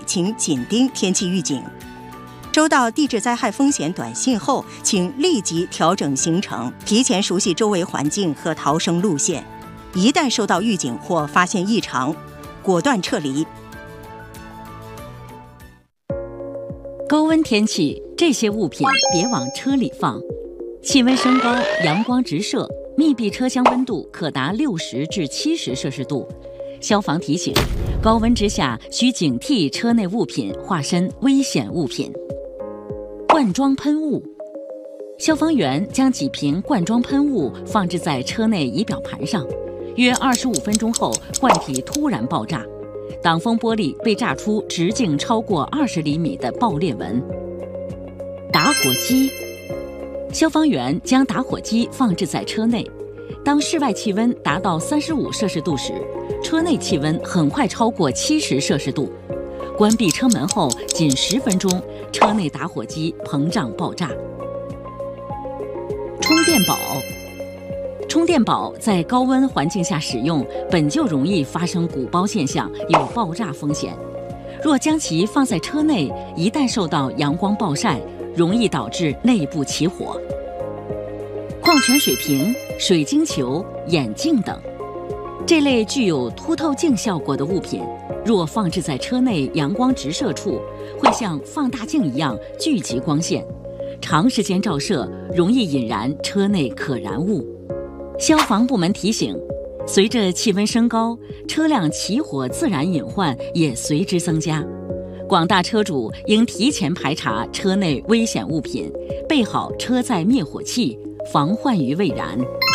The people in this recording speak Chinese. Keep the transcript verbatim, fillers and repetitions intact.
请紧盯天气预警。收到地质灾害风险短信后，请立即调整行程，提前熟悉周围环境和逃生路线。一旦收到预警或发现异常，果断撤离。 高温天气，这些物品别往车里放。气温升高，阳光直射，密闭车厢温度可达六十至七十摄氏度。消防提醒：高温之下需警惕车内物品化身危险物品。罐装喷雾，消防员将几瓶罐装喷雾放置在车内仪表盘上，约二十五分钟后，罐体突然爆炸，挡风玻璃被炸出直径超过二十厘米的爆裂纹。打火机，消防员将打火机放置在车内，当室外气温达到三十五摄氏度时，车内气温很快超过七十摄氏度。关闭车门后仅十分钟，车内打火机膨胀爆炸。充电宝，充电宝在高温环境下使用，本就容易发生鼓包现象，有爆炸风险。若将其放在车内，一旦受到阳光暴晒，容易导致内部起火。矿泉水瓶、水晶球、眼镜等，这类具有凸透镜效果的物品，若放置在车内阳光直射处，会像放大镜一样聚集光线，长时间照射容易引燃车内可燃物。消防部门提醒，随着气温升高，车辆起火自燃隐患也随之增加。广大车主应提前排查车内危险物品，备好车载灭火器，防患于未然。